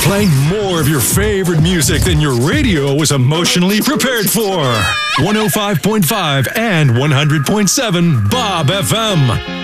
Playing more of your favorite music than your radio was emotionally prepared for. 105.5 and 100.7 Bob FM.